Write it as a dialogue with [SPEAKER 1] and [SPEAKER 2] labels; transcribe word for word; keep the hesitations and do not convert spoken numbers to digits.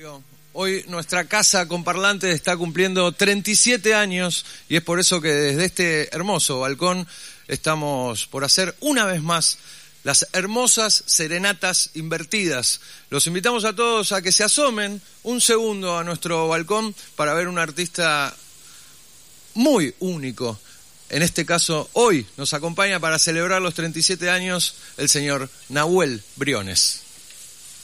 [SPEAKER 1] Hoy nuestra casa con parlantes está cumpliendo treinta y siete años y es por eso que desde este hermoso balcón estamos por hacer una vez más las hermosas serenatas invertidas. Los invitamos a todos a que se asomen un segundo a nuestro balcón para ver un artista muy único. En este caso, hoy nos acompaña para celebrar los treinta y siete años el señor Nahuel Briones.